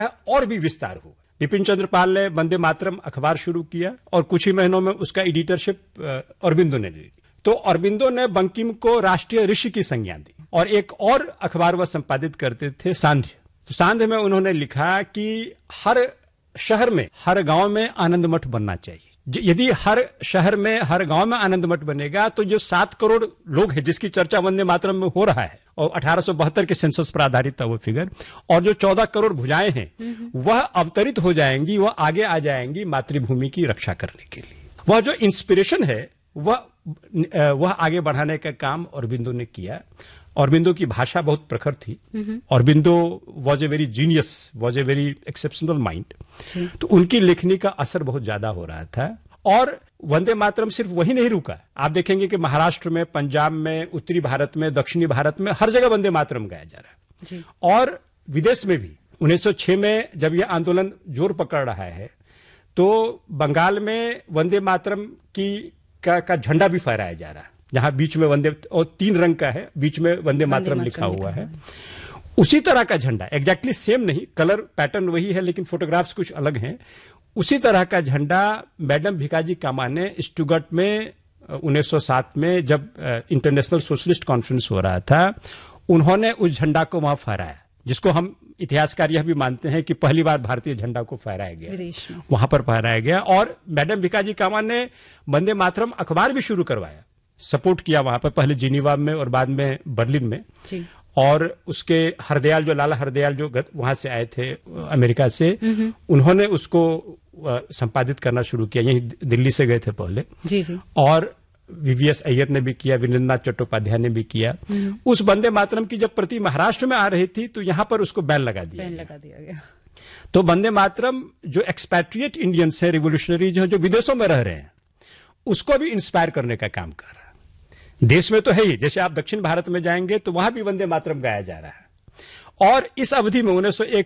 और भी विस्तार हुआ। बिपिन चंद्र पाल ने वंदे मातरम अखबार शुरू किया और कुछ ही महीनों में उसका एडिटरशिप अरबिंदो ने ली। तो अरबिंदो ने बंकिम को राष्ट्रीय ऋषि की संज्ञा दी और एक और अखबार वह संपादित करते थे, सांध्य। तो सांध्य में उन्होंने लिखा कि हर शहर में, हर गांव में आनंद मठ बनना चाहिए। यदि हर शहर में, हर गांव में आनंद मठ बनेगा तो जो 7 करोड़ लोग हैं जिसकी चर्चा वंदे मातरम में हो रहा है, और 1872 के सेंसस पर आधारित था वो फिगर, और जो 14 करोड़ भुजाएं हैं वह अवतरित हो जाएंगी, वह आगे आ जाएंगी मातृभूमि की रक्षा करने के लिए। वह जो इंस्पिरेशन है वह आगे बढ़ाने का काम अरबिंदो ने किया। अरबिंदो की भाषा बहुत प्रखर थी। Aurobindo was a very genius, was a very exceptional mind. तो उनकी लेखनी का असर बहुत ज्यादा हो रहा था। और वंदे मातरम सिर्फ वही नहीं रुका। आप देखेंगे कि महाराष्ट्र में, पंजाब में, उत्तरी भारत में, दक्षिणी भारत में हर जगह वंदे मातरम गाया जा रहा है। और विदेश में भी 1906 में जब यह आंदोलन जोर पकड़ रहा है तो बंगाल में वंदे मातरम का झंडा भी फहराया जा रहा है, जहां बीच में वंदे, और 3 रंग का है, बीच में वंदे मातरम लिखा हुआ है। उसी तरह का झंडा, एग्जैक्टली सेम नहीं, कलर पैटर्न वही है लेकिन फोटोग्राफ्स कुछ अलग हैं। उसी तरह का झंडा मैडम भिकाजी कामा ने स्टुगर्ट में 1907 में जब इंटरनेशनल सोशलिस्ट कॉन्फ्रेंस हो रहा था, उन्होंने उस झंडा को वहां फहराया, जिसको हम इतिहासकार यह भी मानते हैं कि पहली बार भारतीय झंडा को फहराया गया, वहां पर फहराया गया। और मैडम भिकाजी कामा ने वंदे मातरम अखबार भी शुरू करवाया, सपोर्ट किया वहां पर, पहले जिनीवा में और बाद में बर्लिन में। और उसके हरदयाल, जो लाला हरदयाल जो वहां से आए थे अमेरिका से, उन्होंने उसको संपादित करना शुरू किया। यही दिल्ली से गए थे पहले। और वीवीएस अय्यर ने भी किया, वीरेंद्रनाथ चट्टोपाध्याय ने भी किया। उस वंदे मातरम की जब प्रति महाराष्ट्र में आ रही थी तो यहां पर उसको बैन लगा दिया गया। तो वंदे मातरम जो एक्सपैट्रिएट इंडियंस है, रिवोल्यूशनरीज हैं, जो विदेशों में रह रहे हैं, उसको भी इंस्पायर करने का काम कर रहा है। देश में तो है ही, जैसे आप दक्षिण भारत में जाएंगे तो वहां भी वंदे मातरम गाया जा रहा है। और इस अवधि में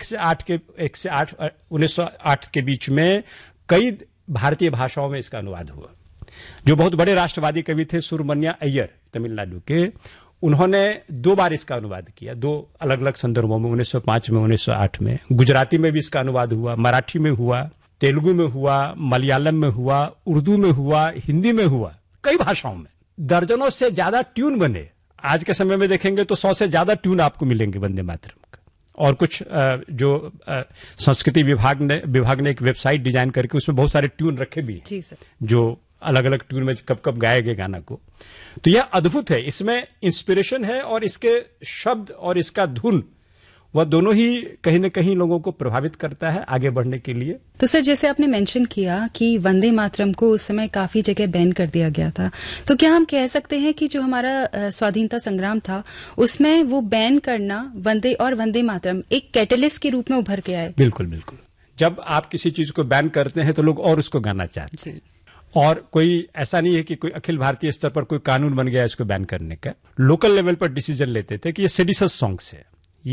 1908 के बीच में कई भारतीय भाषाओं में इसका अनुवाद हुआ। जो बहुत बड़े राष्ट्रवादी कवि थे, सुब्रमण्य अय्यर तमिलनाडु के, उन्होंने 2 बार इसका अनुवाद किया, 2 अलग अलग संदर्भों में, 1905 में, 1908 में। गुजराती में भी इसका अनुवाद हुआ, मराठी में हुआ, तेलुगु में हुआ, मलयालम में हुआ, उर्दू में हुआ, हिंदी में हुआ, कई भाषाओं में। दर्जनों से ज्यादा ट्यून बने। आज के समय में देखेंगे तो 100 से ज्यादा ट्यून आपको मिलेंगे वंदे मातरम का। और कुछ जो संस्कृति विभाग ने एक वेबसाइट डिजाइन करके उसमें बहुत सारे ट्यून रखे भी हैं, जो अलग अलग ट्यून में कब कब गाए गए गाना को। तो यह अद्भुत है, इसमें इंस्पिरेशन है और इसके शब्द और इसका धुन, वह दोनों ही कहीं न कहीं लोगों को प्रभावित करता है आगे बढ़ने के लिए। तो सर, जैसे आपने मेंशन किया कि वंदे मातरम को उस समय काफी जगह बैन कर दिया गया था, तो क्या हम कह सकते हैं कि जो हमारा स्वाधीनता संग्राम था उसमें वो बैन करना वंदे मातरम एक कैटलिस्ट के रूप में उभर के आए? बिल्कुल बिल्कुल। जब आप किसी चीज को बैन करते हैं तो लोग और उसको गाना चाहते हैं। और कोई ऐसा नहीं है कि कोई अखिल भारतीय स्तर पर कोई कानून बन गया इसको बैन करने का। लोकल लेवल पर डिसीजन लेते थे कि ये सेडिशस सॉन्ग्स है,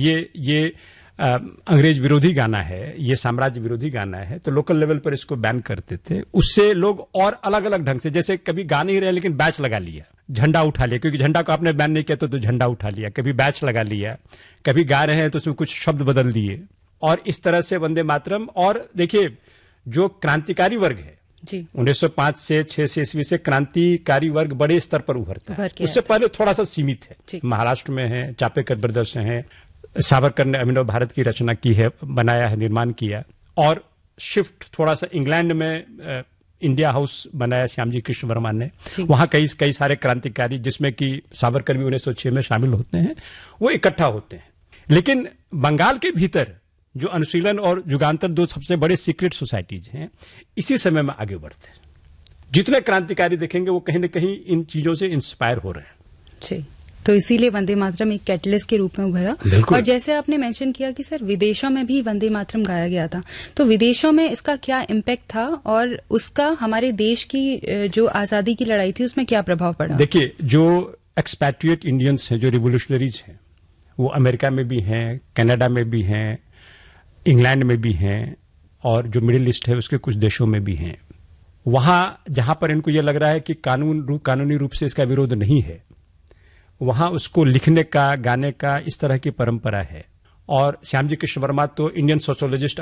ये अंग्रेज विरोधी गाना है, ये साम्राज्य विरोधी गाना है, तो लोकल लेवल पर इसको बैन करते थे। उससे लोग और अलग अलग ढंग से, जैसे कभी गा नहीं रहे लेकिन बैच लगा लिया, झंडा उठा लिया, क्योंकि झंडा को आपने बैन नहीं किया तो झंडा उठा लिया, कभी बैच लगा लिया, कभी गा रहे हैं तो उसमें कुछ शब्द बदल दिए, और इस तरह से वंदे मातरम। और देखिए, जो क्रांतिकारी वर्ग है 1905 से 6 से ईस्वी से क्रांतिकारी वर्ग बड़े स्तर पर उभरता है। उससे पहले थोड़ा सा सीमित है। महाराष्ट्र में है, चापेकर ब्रदर्स हैं, सावरकर ने अभिनव भारत की रचना की है, बनाया है, निर्माण किया। और शिफ्ट थोड़ा सा इंग्लैंड में इंडिया हाउस बनाया श्यामजी कृष्ण वर्मा ने, वहां कई सारे क्रांतिकारी, जिसमें कि सावरकर भी 1906 में शामिल होते हैं, वो इकट्ठा होते हैं। लेकिन बंगाल के भीतर जो अनुशीलन और युगांतर 2 सबसे बड़े सीक्रेट सोसाइटीज हैं, इसी समय में आगे बढ़ते हैं। जितने क्रांतिकारी देखेंगे वो कहीं न कहीं इन चीजों से इंस्पायर हो रहे हैं। तो इसीलिए वंदे मातरम एक कैटलिस्ट के रूप में उभरा। और जैसे आपने मेंशन किया कि सर विदेशों में भी वंदे मातरम गाया गया था, तो विदेशों में इसका क्या इम्पैक्ट था और उसका हमारे देश की जो आजादी की लड़ाई थी उसमें क्या प्रभाव पड़ा? देखिए, जो एक्सपैट्रिएट इंडियंस हैं, जो रिवोल्यूशनरीज हैं, वो अमेरिका में भी हैं, कनाडा में भी हैं, इंग्लैंड में भी हैं, और जो मिडिल ईस्ट है उसके कुछ देशों में भी हैं। वहां जहां पर इनको यह लग रहा है कि कानूनी रूप से इसका विरोध नहीं है, वहां उसको लिखने का, गाने का, इस तरह की परंपरा है। और श्यामजी कृष्ण वर्मा तो इंडियन सोशियोलॉजिस्ट